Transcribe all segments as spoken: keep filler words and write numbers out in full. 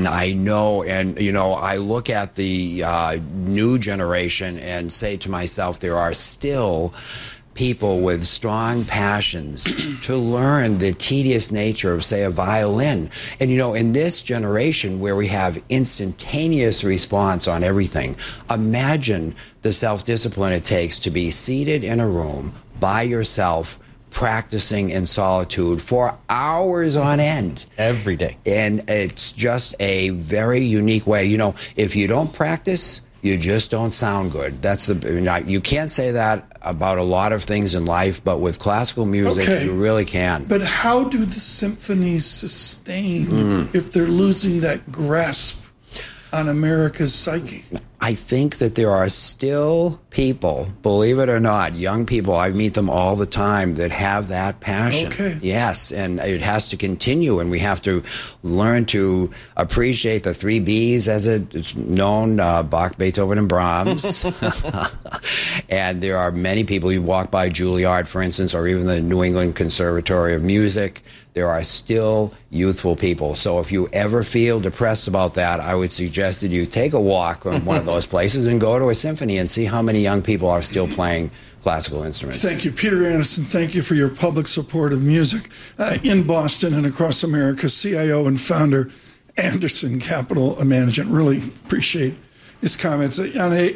I know. And, you know, I look at the uh, new generation and say to myself, there are still people with strong passions to learn the tedious nature of, say, a violin. And, you know, in this generation where we have instantaneous response on everything, imagine the self-discipline it takes to be seated in a room by yourself, practicing in solitude for hours on end. Every day. And it's just a very unique way. You know, if you don't practice, you just don't sound good. That's the, you can't say that about a lot of things in life, but with classical music, okay, you really can. But how do the symphonies sustain mm. if they're losing that grasp on America's psyche? I think that there are still people, believe it or not, young people, I meet them all the time, that have that passion. Okay. Yes, and it has to continue, and we have to learn to appreciate the three Bs as it's known, uh, Bach, Beethoven, and Brahms. And there are many people, you walk by Juilliard, for instance, or even the New England Conservatory of Music, there are still youthful people. So if you ever feel depressed about that, I would suggest that you take a walk on one of those places and go to a symphony and see how many young people are still playing classical instruments. Thank you, Peter Anderson. Thank you for your public support of music. Uh, in Boston and across America, C I O and founder, Anderson Capital Management. Really appreciate his comments. On a,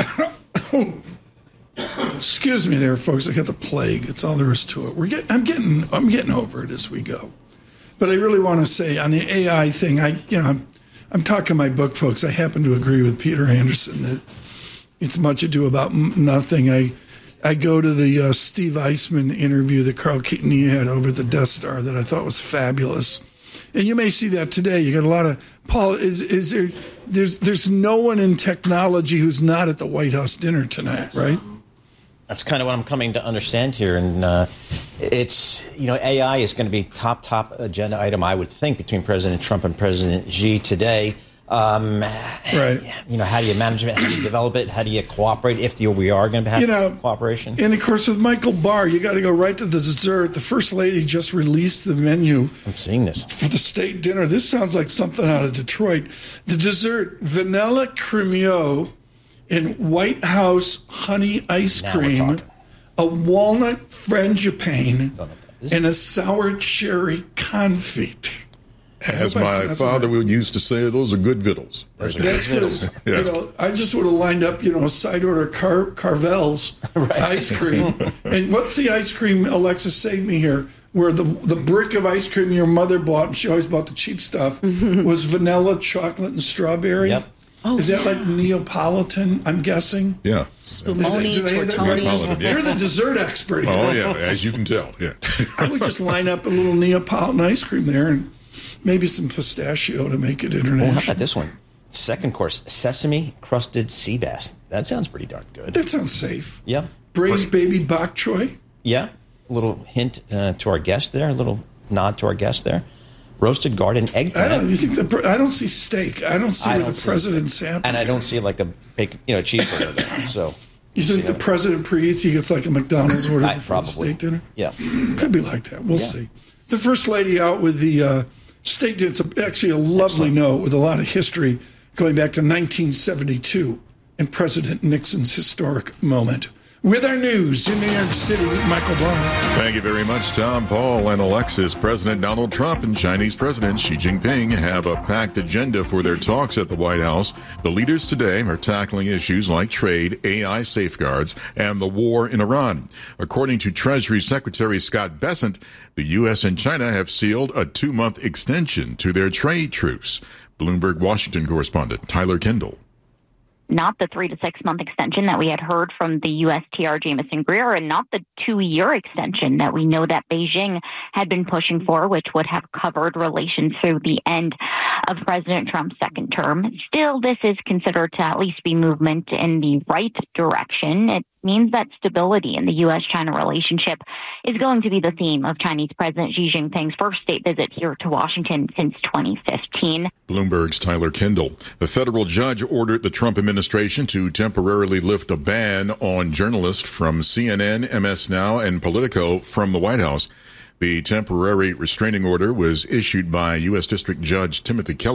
excuse me there, folks. I got the plague. It's all there is to it. We're getting, I'm getting, I'm getting over it as we go. But I really want to say on the A I thing, I, you know, I'm, I'm talking my book, folks. I happen to agree with Peter Anderson that it's much ado about nothing. I, I go to the uh, Steve Eisman interview that Carl Keaton had over at the Death Star that I thought was fabulous. And you may see that today. You got a lot of Paul. Is is there? There's there's no one in technology who's not at the White House dinner tonight, right? That's kind of what I'm coming to understand here, and uh, it's, you know, A I is going to be top top agenda item, I would think, between President Trump and President Xi today. Um, right. You know, how do you manage it? How do you develop it? How do you cooperate if the, we are going to have you know, cooperation? And of course, with Michael Barr, you got to go right to the dessert. The First Lady just released the menu. I'm seeing this for the state dinner. This sounds like something out of Detroit. The dessert: vanilla cremio and White House honey ice now cream, a walnut frangipane, and a sour cherry confit. As my father would used to say, those are good victuals. Right? That's good. Yes. You know, I just would have lined up, you know, a side order Car- Carvel's right. ice cream. And what's the ice cream, Alexa, save me here, where the the brick of ice cream your mother bought, and she always bought the cheap stuff, was vanilla, chocolate, and strawberry? Yep. Oh, Is that yeah. like Neapolitan, I'm guessing? Yeah. Spumoni, tortellini. Yeah. You're the dessert expert here. Oh, yeah, as you can tell. Yeah. I would just line up a little Neapolitan ice cream there and maybe some pistachio to make it international. Oh, how about this one? Second course, sesame crusted sea bass. That sounds pretty darn good. That sounds safe. Yeah. Braised baby bok choy. Yeah. A little hint uh, to our guest there, a little nod to our guest there. Roasted garden eggplant. I don't, you think the, I don't see steak. I don't see I where don't the president's happening. And I don't see like a big, you know, cheeseburger there. So you think the how, president pre-eats, he gets like a McDonald's order I, for probably. the state dinner? Yeah. Could be like that. We'll yeah. see. The First Lady out with the uh, state dinner. It's a, actually a lovely Excellent. note with a lot of history going back to nineteen seventy-two and President Nixon's historic moment. With our news in New York City, Michael Barr. Thank you very much, Tom, Paul, and Alexis. President Donald Trump and Chinese President Xi Jinping have a packed agenda for their talks at the White House. The leaders today are tackling issues like trade, A I safeguards, and the war in Iran. According to Treasury Secretary Scott Bessent, the U S and China have sealed a two-month extension to their trade truce. Bloomberg Washington correspondent Tyler Kendall. Not the three to six month extension that we had heard from the U S T R Jamison Greer, and not the two year extension that we know that Beijing had been pushing for, which would have covered relations through the end of President Trump's second term. Still, this is considered to at least be movement in the right direction. It means that stability in the U S China relationship is going to be the theme of Chinese President Xi Jinping's first state visit here to Washington since twenty fifteen. Bloomberg's Tyler Kendall. The federal judge ordered the Trump administration to temporarily lift a ban on journalists from C N N, M S Now, and Politico from the White House. The temporary restraining order was issued by U S District Judge Timothy Kelly.